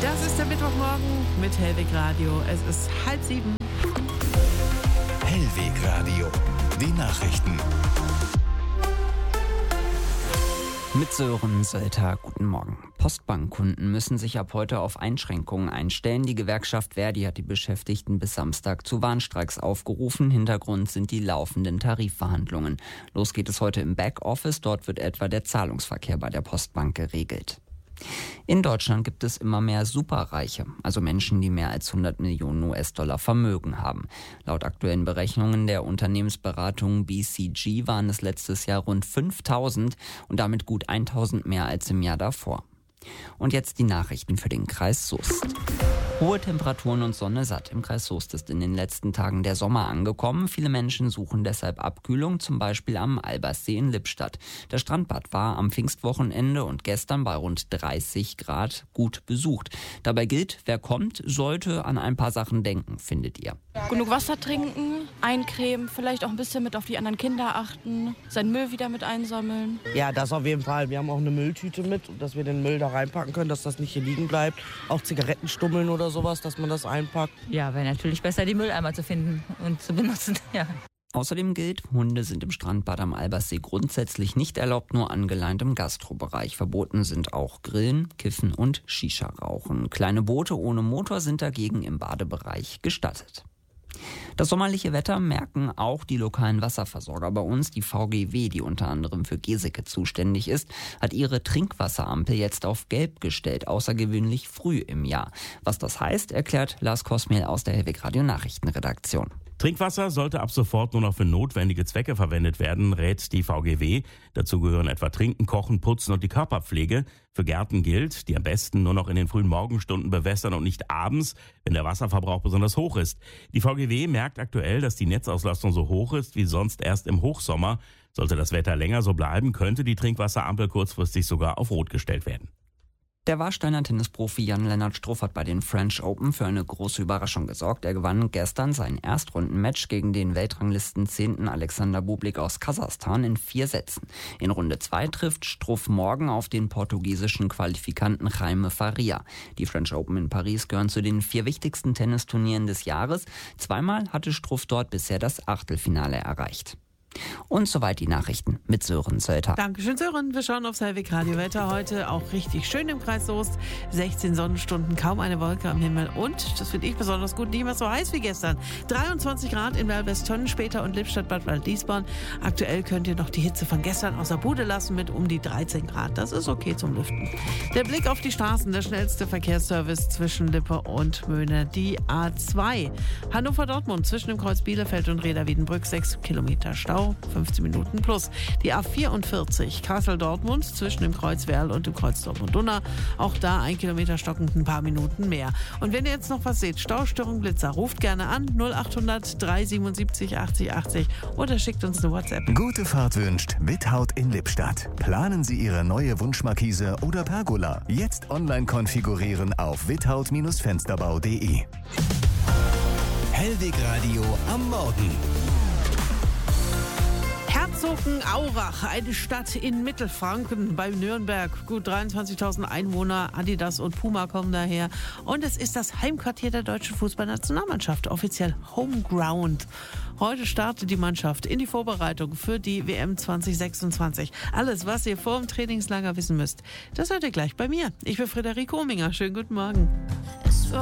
Das ist der Mittwochmorgen mit Hellweg Radio. Es ist 6:30. Hellweg Radio, die Nachrichten. Mit Sören Sölter, guten Morgen. Postbankkunden müssen sich ab heute auf Einschränkungen einstellen. Die Gewerkschaft Verdi hat die Beschäftigten bis Samstag zu Warnstreiks aufgerufen. Hintergrund sind die laufenden Tarifverhandlungen. Los geht es heute im Backoffice. Dort wird etwa der Zahlungsverkehr bei der Postbank geregelt. In Deutschland gibt es immer mehr Superreiche, also Menschen, die mehr als 100 Millionen US-Dollar Vermögen haben. Laut aktuellen Berechnungen der Unternehmensberatung BCG waren es letztes Jahr rund 5.000 und damit gut 1.000 mehr als im Jahr davor. Und jetzt die Nachrichten für den Kreis Soest. Hohe Temperaturen und Sonne satt. Im Kreis Soest ist in den letzten Tagen der Sommer angekommen. Viele Menschen suchen deshalb Abkühlung, zum Beispiel am Alberssee in Lippstadt. Der Strandbad war am Pfingstwochenende und gestern bei rund 30 Grad gut besucht. Dabei gilt, wer kommt, sollte an ein paar Sachen denken, findet ihr. Genug Wasser trinken, eincremen, vielleicht auch ein bisschen mit auf die anderen Kinder achten, seinen Müll wieder mit einsammeln. Ja, das auf jeden Fall. Wir haben auch eine Mülltüte mit, dass wir den Müll da reinpacken können, dass das nicht hier liegen bleibt. Auch Zigarettenstummeln oder sowas, dass man das einpackt. Ja, wäre natürlich besser, die Mülleimer zu finden und zu benutzen. Ja. Außerdem gilt, Hunde sind im Strandbad am Alberssee grundsätzlich nicht erlaubt, nur angeleint im Gastrobereich. Verboten sind auch Grillen, Kiffen und Shisha-Rauchen. Kleine Boote ohne Motor sind dagegen im Badebereich gestattet. Das sommerliche Wetter merken auch die lokalen Wasserversorger bei uns. Die VGW, die unter anderem für Geseke zuständig ist, hat ihre Trinkwasserampel jetzt auf Gelb gestellt, außergewöhnlich früh im Jahr. Was das heißt, erklärt Lars Kosmehl aus der Hellweg Radio Nachrichtenredaktion. Trinkwasser sollte ab sofort nur noch für notwendige Zwecke verwendet werden, rät die VGW. Dazu gehören etwa Trinken, Kochen, Putzen und die Körperpflege. Für Gärten gilt, die am besten nur noch in den frühen Morgenstunden bewässern und nicht abends, wenn der Wasserverbrauch besonders hoch ist. Die VGW merkt aktuell, dass die Netzauslastung so hoch ist wie sonst erst im Hochsommer. Sollte das Wetter länger so bleiben, könnte die Trinkwasserampel kurzfristig sogar auf Rot gestellt werden. Der Warsteiner Tennisprofi Jan-Lennart Struff hat bei den French Open für eine große Überraschung gesorgt. Er gewann gestern sein Erstrundenmatch gegen den Weltranglisten 10. Alexander Bublik aus Kasachstan in 4 Sätzen. In Runde 2 trifft Struff morgen auf den portugiesischen Qualifikanten Jaime Faria. Die French Open in Paris gehören zu den 4 wichtigsten Tennisturnieren des Jahres. Zweimal hatte Struff dort bisher das Achtelfinale erreicht. Und soweit die Nachrichten mit Sören Sölter. Dankeschön, Sören. Wir schauen aufs Hellweg Radio Wetter. Heute auch richtig schön im Kreis Soest. 16 Sonnenstunden, kaum eine Wolke am Himmel. Und, das finde ich besonders gut, nicht mehr so heiß wie gestern. 23 Grad in Wellbest-Tonnenspäter und Lippstadt-Bad Waldisborn. Aktuell könnt ihr noch die Hitze von gestern aus der Bude lassen mit um die 13 Grad. Das ist okay zum Lüften. Der Blick auf die Straßen, der schnellste Verkehrsservice zwischen Lippe und Möhne. Die A2. Hannover-Dortmund zwischen dem Kreuz Bielefeld und Reda-Wiedenbrück 6 Kilometer Stau. 15 Minuten plus. Die A44 Kassel-Dortmund zwischen dem Kreuz Werl und dem Kreuz Dortmund-Unna. Auch da 1 Kilometer stockend, ein paar Minuten mehr. Und wenn ihr jetzt noch was seht, Staustörung, Blitzer, ruft gerne an 0800 377 80 80 oder schickt uns eine WhatsApp. Gute Fahrt wünscht Without in Lippstadt. Planen Sie Ihre neue Wunschmarkise oder Pergola. Jetzt online konfigurieren auf without-fensterbau.de. Hellweg Radio am Morgen. Herzogenaurach, eine Stadt in Mittelfranken bei Nürnberg. Gut 23.000 Einwohner, Adidas und Puma kommen daher. Und es ist das Heimquartier der deutschen Fußballnationalmannschaft, offiziell Homeground. Heute startet die Mannschaft in die Vorbereitung für die WM 2026. Alles, was ihr vor dem Trainingslager wissen müsst, das hört ihr gleich bei mir. Ich bin Friederike Ominger. Schönen guten Morgen.